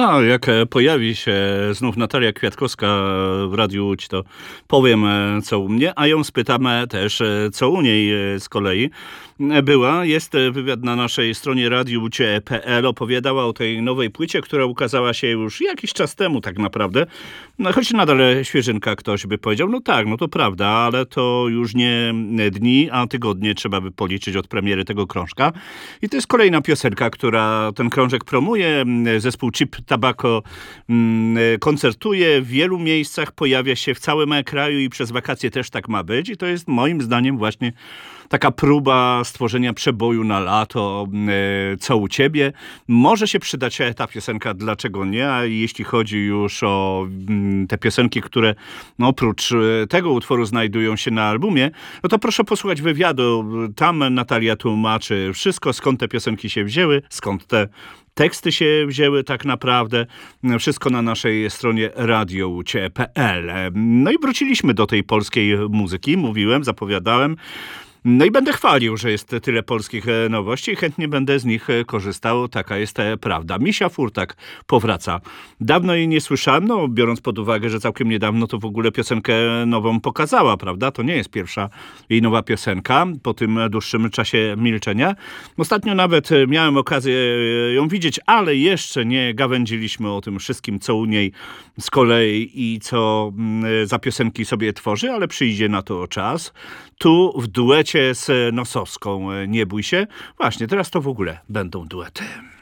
A jak pojawi się znów Natalia Kwiatkowska w Radiu Łódź, to powiem, co u mnie, a ją spytamy też, co u niej z kolei. Jest wywiad na naszej stronie radiowódź.pl, opowiadała o tej nowej płycie, która ukazała się już jakiś czas temu tak naprawdę. No, choć nadal świeżynka, ktoś by powiedział, no tak, no to prawda, ale to już nie dni, a tygodnie trzeba by policzyć od premiery tego krążka. I to jest kolejna piosenka, która ten krążek promuje. Zespół Cheap Tobacco koncertuje w wielu miejscach, pojawia się w całym kraju i przez wakacje też tak ma być. I to jest moim zdaniem właśnie taka próba stworzenia przeboju na lato, co u ciebie. Może się przydać ta piosenka, dlaczego nie? A jeśli chodzi już o te piosenki, które no, oprócz tego utworu znajdują się na albumie, no to proszę posłuchać wywiadu. Tam Natalia tłumaczy wszystko, skąd te piosenki się wzięły, skąd te teksty się wzięły tak naprawdę. Wszystko na naszej stronie radiowódź.pl. No i wróciliśmy do tej polskiej muzyki. Mówiłem, zapowiadałem. No i będę chwalił, że jest tyle polskich nowości i chętnie będę z nich korzystał. Taka jest prawda. Misia Furtak powraca. Dawno jej nie słyszałem, no biorąc pod uwagę, że całkiem niedawno to w ogóle piosenkę nową pokazała, prawda? To nie jest pierwsza jej nowa piosenka po tym dłuższym czasie milczenia. Ostatnio nawet miałem okazję ją widzieć, ale jeszcze nie gawędziliśmy o tym wszystkim, co u niej z kolei i co za piosenki sobie tworzy, ale przyjdzie na to czas. Tu w duecie z Nosowską, nie bój się. Właśnie, teraz to w ogóle będą duety.